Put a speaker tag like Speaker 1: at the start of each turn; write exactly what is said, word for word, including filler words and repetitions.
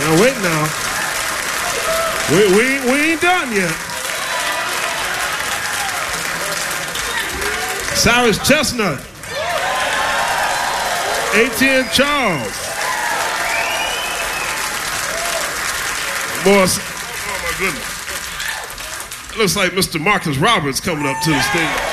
Speaker 1: Now wait now. We, we, we ain't done yet. Cyrus Chestnut. A T N Charles. Boys, oh my goodness. It looks like Mister Marcus Roberts coming up to the stage.